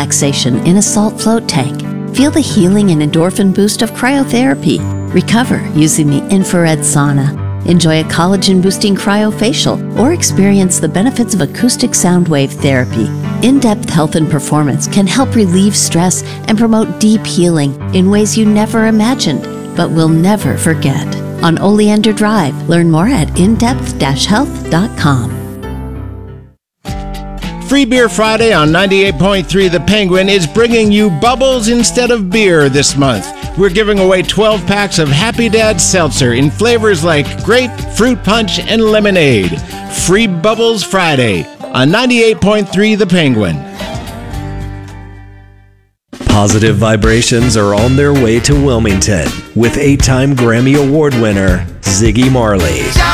relaxation in a salt float tank. Feel the healing and endorphin boost of cryotherapy. Recover using the infrared sauna. Enjoy a collagen-boosting cryofacial or experience the benefits of acoustic sound wave therapy. In-depth health and performance can help relieve stress and promote deep healing in ways you never imagined, but will never forget. On Oleander Drive, learn more at indepth-health.com. Free Beer Friday on 98.3 The Penguin is bringing you bubbles instead of beer this month. We're giving away 12 packs of Happy Dad Seltzer in flavors like grape, fruit punch, and lemonade. Free Bubbles Friday on 98.3 The Penguin. Positive vibrations are on their way to Wilmington with 8-time Grammy Award winner Ziggy Marley.